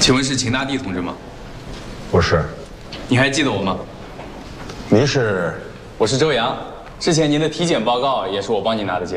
请问是秦大地同志吗？ 不是， 你还记得我吗？ 您是？ 我是周阳，之前您的体检报告也是我帮您拿的结